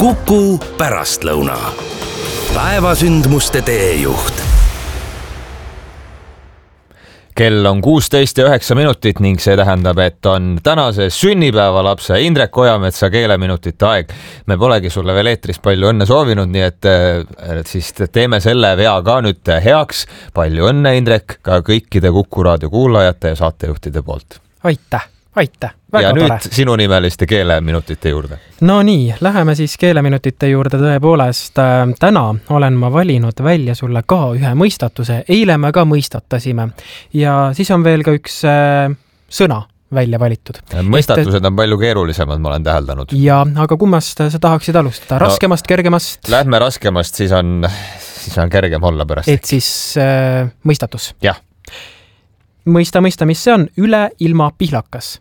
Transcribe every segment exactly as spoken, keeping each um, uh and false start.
Kuku pärastlõuna. Päevasündmuste teejuht. Kell on kuusteist ja üheksa minutit ning see tähendab, et on tänase sünnipäevalapse Indrek Ojametsa keeleminutite aeg. Me polegi sulle veel eetris palju õnne soovinud, nii et, et siis teeme selle vea ka nüüd heaks. Palju õnne, Indrek, ka kõikide Kuku raadio kuulajate ja saatejuhtide poolt. Aitäh, aitäh. Väga ja nüüd tore. Sinu nimeliste keeleminutite juurde. No nii, läheme siis keeleminutite juurde tõepoolest. Täna olen ma valinud välja sulle ka ühe mõistatuse. Eile me ka mõistatasime. Ja siis on veel ka üks äh, sõna välja valitud. Mõistatused et, on palju keerulisemad, ma olen täheldanud. Ja, aga kummast sa tahaksid alustada? Raskemast, no, kergemast? Lähme raskemast, siis on, siis on kergem olla pärast. Et siis äh, mõistatus. Jah. Mõista, mõista, mis see on? Üle ilma pihlakas.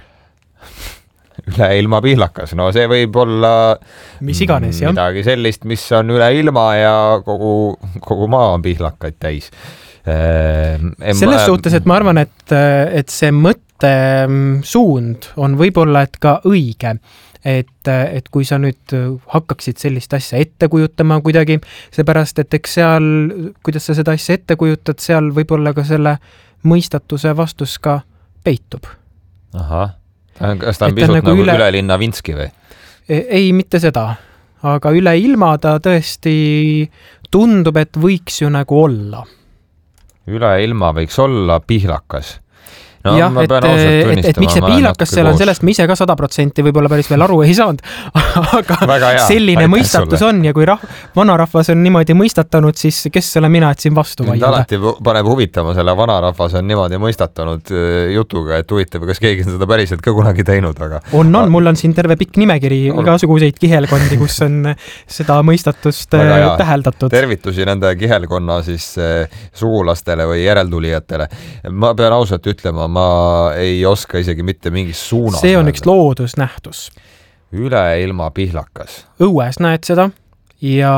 Üle ilma pihlakas, no see võib olla mis iganes, jah. Midagi sellist, mis on üle ilma ja kogu, kogu maa on pihlakaid täis. Selles suhtes, et ma arvan, et, et see mõtte suund on võib-olla et ka õige. Et, et kui sa nüüd hakkaksid sellist asja ette kujutama kuidagi, seepärast, et eks seal, kuidas sa seda asja ette kujutad, seal võib-olla ka selle mõistatuse vastus ka peitub. Ahah. Kas ta on et pisut nagu üle... üle linna Vinski või? Ei, mitte seda. Aga üle ilma ta tõesti tundub, et võiks ju nagu olla. Üle ilma võiks olla pihlakas. No, jah, et, et, et miks see pihlakas seal on, sellest me ise ka sada protsenti võib-olla päris veel aru ei saanud, aga hea, selline mõistatus sulle. On ja kui rah- vanarahvas on niimoodi mõistatanud, siis kes selle mina, et siin vastu vaidleda? Alati paneb huvitama selle vanarahvas on niimoodi mõistatanud jutuga, et huvitav, kas keegi on seda päriselt ka kunagi teinud, aga... On, on, mul on siin terve pikk nimekiri igasuguseid kihelkondi, kus on seda mõistatust täheldatud. Tervitusi nende kihelkonna siis sugulastele või järeltulijatele. Ma pean ausalt ütlema, ma ei oska isegi mitte mingis suunas. See on üks loodusnähtus. Üle ilma pihlakas. Õues näed seda ja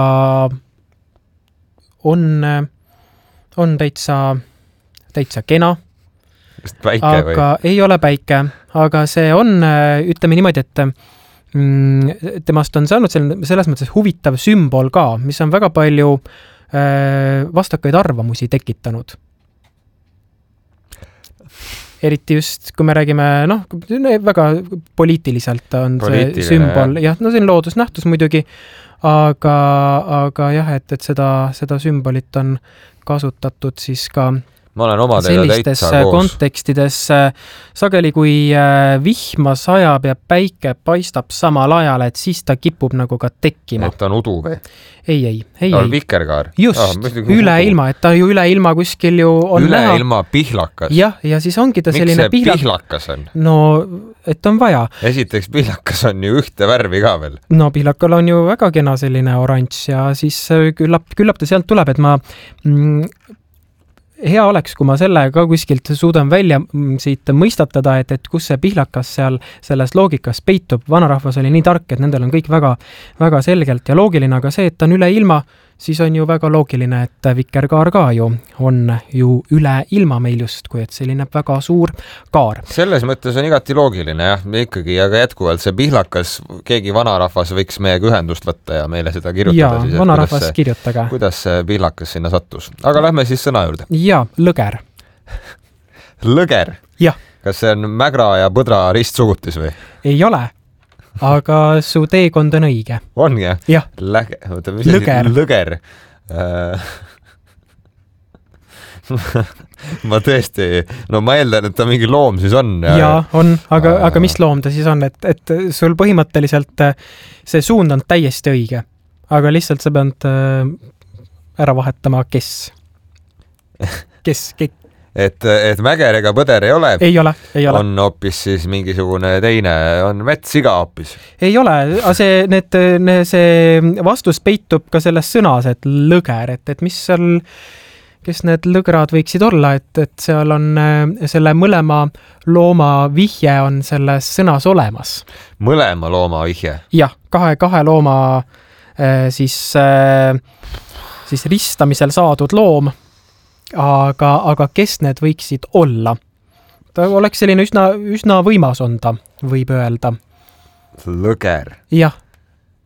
on, on täitsa, täitsa kena. Päike aga või? Ei ole päike, aga see on, ütleme niimoodi, et mm, temast on saanud selles mõttes huvitav sümbol ka, mis on väga palju äh, vastakaid arvamusi tekitanud. Eriti just, kui me räägime, noh, väga poliitiliselt on Poliitiline, see sümbol. Jah, no see on loodusnähtus muidugi, aga, aga jah, et, et seda, seda sümbolit on kasutatud siis ka ma olen omadega sellistes täitsa koos. Kontekstides sageli, kui vihma sajab ja päike paistab samal ajal, et siis ta kipub nagu ka tekkima. Et on udu või? Ei, ei, ei. No, vikerkaar. Just, ah, üle ilma, et ta ju üle ilma kuskil ju on üle näha. Üle ilma pihlakas. Jah, ja siis ongi ta Miks selline pihlak... pihlakas on? No, et on vaja. Esiteks pihlakas on ju ühte värvi ka veel. No, pihlakal on ju väga kena selline oranž ja siis küllap, küllap ta sealt tuleb, et ma... Mm, hea oleks, kui ma selle ka kuskilt suudan välja siit mõistatada, et, et kus see pihlakas seal selles loogikas peitub. Vanarahvas oli nii tark, et nendel on kõik väga, väga selgelt ja loogiline, aga see, et on üle ilma, siis on ju väga loogiline, et vikerkaar ka ju on ju üle ilma meil just, kui et selline väga suur kaar. Selles mõttes on igati loogiline, jah, me ikkagi, aga jätkuvalt see pihlakas, keegi vanarahvas võiks meiega ühendust võtta ja meile seda kirjutada. Ja, siis, vanarahvas kuidas, kirjutage. Kuidas see pihlakas sinna sattus. Aga lähme siis sõna juurde. Ja, lõger. Lõger? Jah. Kas see on mägra ja põdra ristsugutis või? Ei ole. Aga su teekond on õige. On, jah? Jah. Läge... Lõger. Lõger. ma tõesti... No ma eeldan, et ta mingi loom siis on. Ja, ja on. Aga, aga mis loom ta siis on? Et, et sul põhimõtteliselt see suund on täiesti õige. Aga lihtsalt sa pead ära vahetama, kes. Kes? Kes? Et, et mäger ega põder ei ole, ei ole, ei ole. On hoopis siis mingisugune teine, on metssiga hoopis. Ei ole, aga see, need, see vastus peitub ka selles sõnas, et lõger, et, et mis seal, kes need lõgrad võiksid olla, et, et seal on selle mõlema looma vihje on selles sõnas olemas. Mõlema looma vihje? Jah, kahe, kahe looma siis, siis ristamisel saadud loom. Aga, aga kes need võiksid olla? Ta oleks selline üsna, üsna võimas on ta, võib öelda. Lõger. Jah.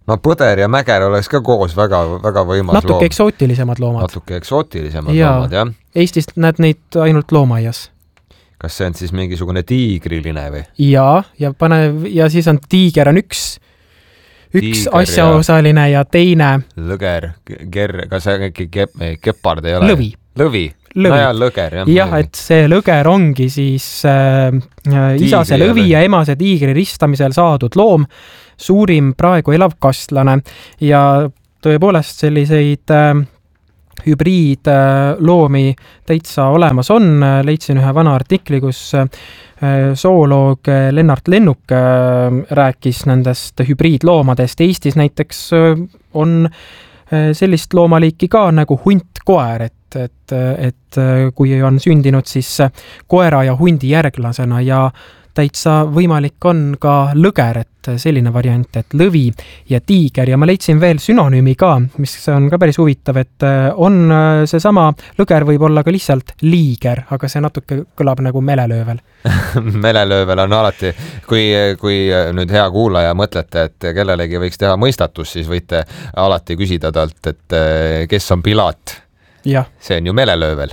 no põder ja mäger oleks ka koos väga, väga võimas natuke loom. eksootilisemad loomad. Natuke eksootilisemad ja, loomad, jah. Eestis näed neid ainult loomaaias. Kas see on siis mingisugune tiigriline või? Ja, ja, pane, ja siis on tiiger on üks, üks tiiger asjaosaline ja... ja teine. Lõger, ger, kas see äkki kep, kepard ei ole? Lõvi. Lõvi. Lõvi. No ja lõger, jah. jah, et see lõger ongi siis äh, isase lõvi ja emase tiigri ristamisel saadud loom, suurim praegu elav kastlane ja tõepoolest selliseid äh, hübriidloomi äh, täitsa olemas on. Leidsin ühe vana artikli, kus äh, zooloog Lennart Lennuk äh, rääkis nendest hübriidloomadest. Eestis näiteks äh, on äh, sellist loomaliiki ka nagu hunt-koer, et et, et kui on sündinud siis koera ja hundi järglasena ja täitsa võimalik on ka lõger, et selline variant, et lõvi ja tiiger ja ma leidsin veel sünonüümi ka, mis on ka päris huvitav, et on seesama lõger võib olla ka lihtsalt liiger, aga see natuke kõlab nagu melelöövel. Melelöövel on alati, kui, kui nüüd hea kuulaja mõtlete, et kellelegi võiks teha mõistatus, siis võite alati küsida talt, et kes on Pilaat. Ja. See on ju melelöövel.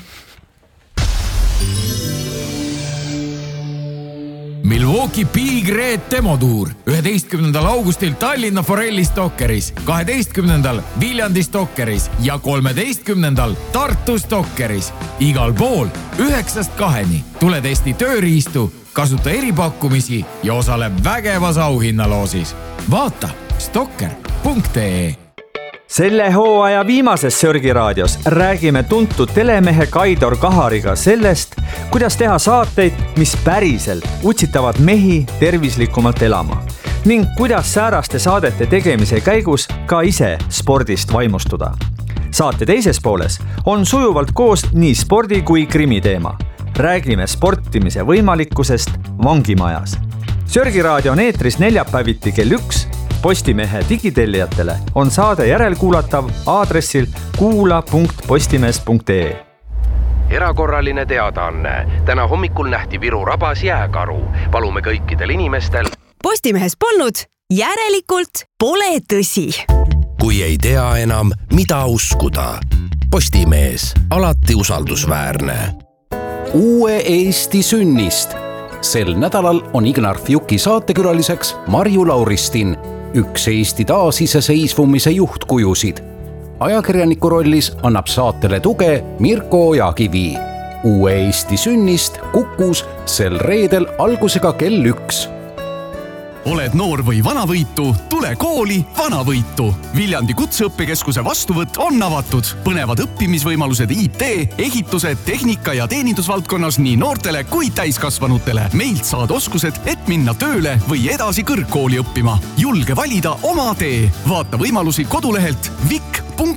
Milwaukee Big Red demotuur üheteistkümnendal augustil Tallinna Forelli Stokkeris, kaheteistkümnendal Viljandi Stokkeris ja kolmeteistkümnendal Tartu Stokkeris. Igal pool üheksast kaheni. Tule testi tööriistu, kasuta eripakkumisi ja osale vägevas auhinnaloosis. Vaata stokker punkt ee. Selle hooaja viimases Sörgiraadios räägime tuntud telemehe Kaidor Kahariga sellest, kuidas teha saateid, mis päriselt utsitavad mehi tervislikumalt elama ning kuidas sääraste saadete tegemise käigus ka ise spordist vaimustuda. Saate teises pooles on sujuvalt koos nii spordi kui krimi teema. Räägime sportimise võimalikkusest vangimajas. Sörgiraadio on eetris neljapäeviti kell üks. Postimehe digitellijatele on saade järelkuulatav aadressil kuula punkt postimees punkt ee. Erakorraline teadaanne. Täna hommikul nähti Viru rabas jääkaru. Palume kõikidel inimestel. Postimehes polnud, järelikult pole tõsi. Kui ei tea enam, mida uskuda. Postimees, alati usaldusväärne. Uue Eesti sünnist. Sel nädalal on Ignar Fjuki saatekülaliseks Marju Lauristin, üks Eesti taasiseseisvumise juhtkujusid. Ajakirjaniku rollis annab saatele tuge Mirko Ojakivi. Uue Eesti sünnist Kukus sel reedel algusega kell üks. Oled noor või vanavõitu, tule kooli vanavõitu. Viljandi kutseõppekeskuse vastuvõtt on avatud. Põnevad õppimisvõimalused I T, ehituse, tehnika ja teenindusvaldkonnas nii noortele kui täiskasvanutele. Meilt saad oskused, et minna tööle või edasi kõrgkooli õppima. Julge valida oma tee. Vaata võimalusi kodulehelt vik